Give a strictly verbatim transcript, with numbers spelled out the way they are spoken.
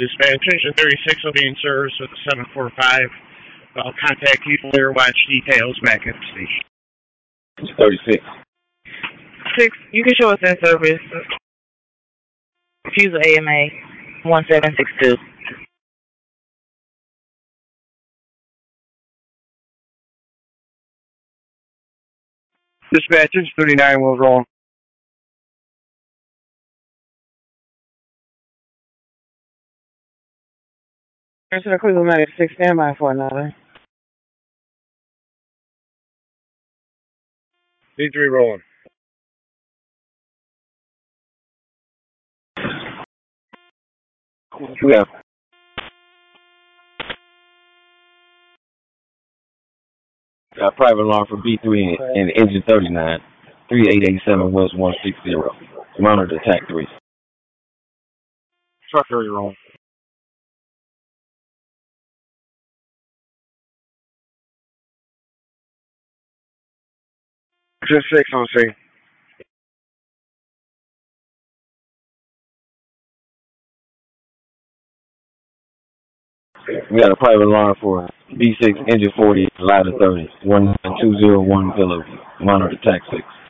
Dispatch, Engine thirty-six will be in service with the seven four five. I'll contact you later. Watch details back at the station. thirty-six. Six, you can show us in service. Refusal A M A one seven six two. Dispatch, Engine thirty-nine will roll. Answer the Cleveland ninety-six, stand by for another. D three rolling. We have got private alarm for B three and, and engine thirty-nine, three eight eight seven West one six zero. Monitor attack three. Truck thirty rolling. Just six on scene. We got a private alarm for B six engine forty, ladder thirty, one nine two zero one Villa. Monitor attack six.